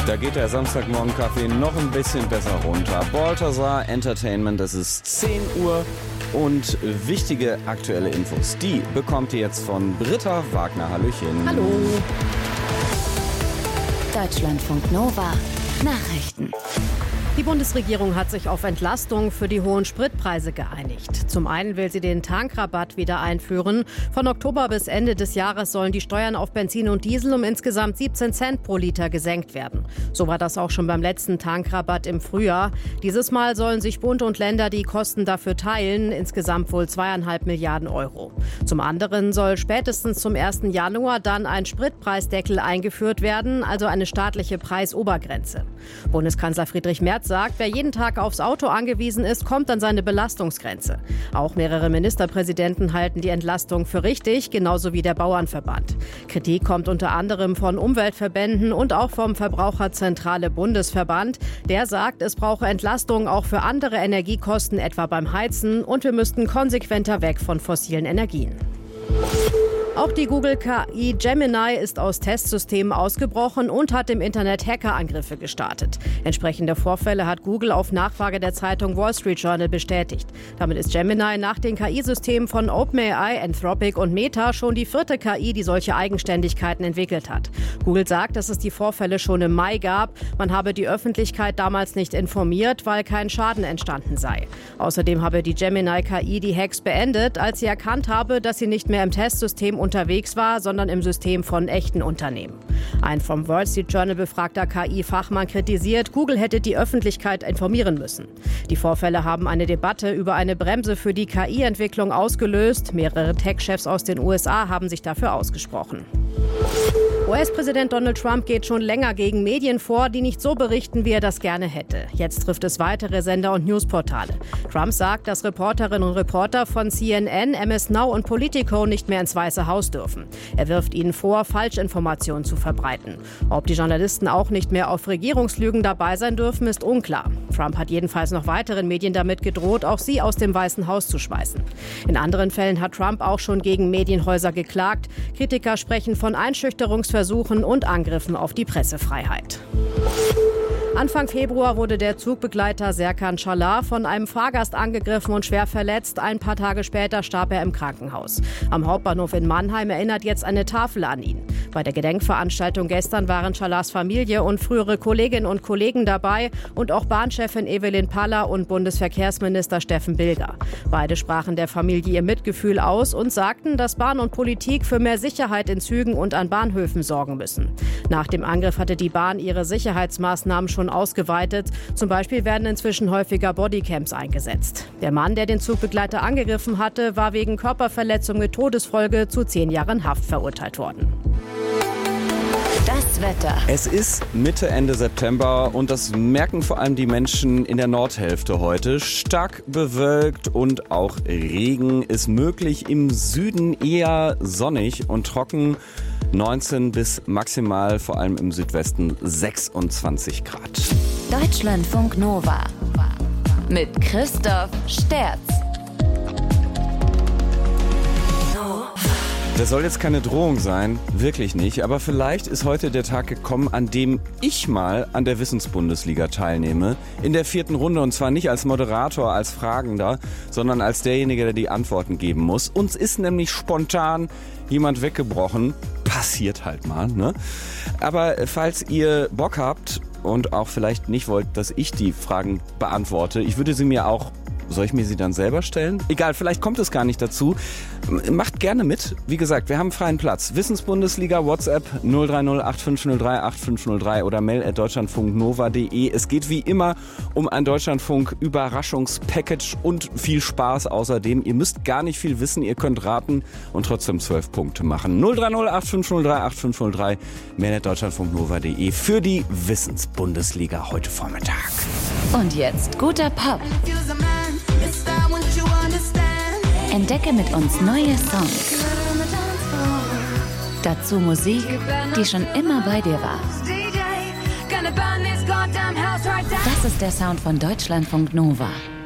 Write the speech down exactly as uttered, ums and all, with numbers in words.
Da geht der Samstagmorgen-Kaffee noch ein bisschen besser runter. Balthasar Entertainment, es ist zehn Uhr und wichtige aktuelle Infos, die bekommt ihr jetzt von Britta Wagner. Hallöchen. Hallo. Deutschlandfunk Nova. Nachrichten. Die Bundesregierung hat sich auf Entlastung für die hohen Spritpreise geeinigt. Zum einen will sie den Tankrabatt wieder einführen. Von Oktober bis Ende des Jahres sollen die Steuern auf Benzin und Diesel um insgesamt siebzehn Cent pro Liter gesenkt werden. So war das auch schon beim letzten Tankrabatt im Frühjahr. Dieses Mal sollen sich Bund und Länder die Kosten dafür teilen, insgesamt wohl zweieinhalb Milliarden Euro. Zum anderen soll spätestens zum ersten Januar dann ein Spritpreisdeckel eingeführt werden, also eine staatliche Preisobergrenze. Bundeskanzler Friedrich Merz sagt, wer jeden Tag aufs Auto angewiesen ist, kommt an seine Belastungsgrenze. Auch mehrere Ministerpräsidenten halten die Entlastung für richtig, genauso wie der Bauernverband. Kritik kommt unter anderem von Umweltverbänden und auch vom Verbraucherzentrale Bundesverband. Der sagt, es brauche Entlastung auch für andere Energiekosten, etwa beim Heizen, und wir müssten konsequenter weg von fossilen Energien. Auch die Google-K I Gemini ist aus Testsystemen ausgebrochen und hat im Internet Hackerangriffe gestartet. Entsprechende Vorfälle hat Google auf Nachfrage der Zeitung Wall Street Journal bestätigt. Damit ist Gemini nach den K I-Systemen von OpenAI, Anthropic und Meta schon die vierte K I, die solche Eigenständigkeiten entwickelt hat. Google sagt, dass es die Vorfälle schon im Mai gab. Man habe die Öffentlichkeit damals nicht informiert, weil kein Schaden entstanden sei. Außerdem habe die Gemini-K I die Hacks beendet, als sie erkannt habe, dass sie nicht mehr im Testsystem unterwegs war, sondern im System von echten Unternehmen. Ein vom Wall Street Journal befragter K I-Fachmann kritisiert, Google hätte die Öffentlichkeit informieren müssen. Die Vorfälle haben eine Debatte über eine Bremse für die K I-Entwicklung ausgelöst. Mehrere Tech-Chefs aus den U S A haben sich dafür ausgesprochen. U S-Präsident Donald Trump geht schon länger gegen Medien vor, die nicht so berichten, wie er das gerne hätte. Jetzt trifft es weitere Sender und Newsportale. Trump sagt, dass Reporterinnen und Reporter von C N N, M S Now und Politico nicht mehr ins Weiße Haus dürfen. Er wirft ihnen vor, Falschinformationen zu verbreiten. Ob die Journalisten auch nicht mehr auf Regierungslügen dabei sein dürfen, ist unklar. Trump hat jedenfalls noch weiteren Medien damit gedroht, auch sie aus dem Weißen Haus zu schmeißen. In anderen Fällen hat Trump auch schon gegen Medienhäuser geklagt. Kritiker sprechen von Einschüchterungsversuchen und Angriffen auf die Pressefreiheit. Anfang Februar wurde der Zugbegleiter Serkan Çalar von einem Fahrgast angegriffen und schwer verletzt. Ein paar Tage später starb er im Krankenhaus. Am Hauptbahnhof in Mannheim erinnert jetzt eine Tafel an ihn. Bei der Gedenkveranstaltung gestern waren Çalars Familie und frühere Kolleginnen und Kollegen dabei und auch Bahnchefin Evelyn Paller und Bundesverkehrsminister Steffen Bilger. Beide sprachen der Familie ihr Mitgefühl aus und sagten, dass Bahn und Politik für mehr Sicherheit in Zügen und an Bahnhöfen sorgen müssen. Nach dem Angriff hatte die Bahn ihre Sicherheitsmaßnahmen schon ausgeweitet. Zum Beispiel werden inzwischen häufiger Bodycams eingesetzt. Der Mann, der den Zugbegleiter angegriffen hatte, war wegen Körperverletzung mit Todesfolge zu zehn Jahren Haft verurteilt worden. Das Wetter. Es ist Mitte, Ende September und das merken vor allem die Menschen in der Nordhälfte heute. Stark bewölkt und auch Regen ist möglich. Im Süden eher sonnig und trocken. neunzehn bis maximal, vor allem im Südwesten, sechsundzwanzig Grad. Deutschlandfunk Nova mit Christoph Sterz. Das soll jetzt keine Drohung sein, wirklich nicht, aber vielleicht ist heute der Tag gekommen, an dem ich mal an der Wissensbundesliga teilnehme. In der vierten Runde, und zwar nicht als Moderator, als Fragender, sondern als derjenige, der die Antworten geben muss. Uns ist nämlich spontan jemand weggebrochen. Passiert halt mal, ne? Aber falls ihr Bock habt und auch vielleicht nicht wollt, dass ich die Fragen beantworte, ich würde sie mir auch... Soll ich mir sie dann selber stellen? Egal, vielleicht kommt es gar nicht dazu. Macht gerne mit. Wie gesagt, wir haben freien Platz. Wissensbundesliga, WhatsApp null drei null acht fünf null drei acht fünf null drei oder mail at deutschlandfunknova punkt de. Es geht wie immer um ein Deutschlandfunk-Überraschungspackage und viel Spaß außerdem. Ihr müsst gar nicht viel wissen, ihr könnt raten und trotzdem zwölf Punkte machen. null drei null acht fünf null drei acht fünf null drei, mail at deutschlandfunknova punkt de für die Wissensbundesliga heute Vormittag. Und jetzt guter Pop. Entdecke mit uns neue Songs. Dazu Musik, die schon immer bei dir war. Das ist der Sound von Deutschlandfunk Nova.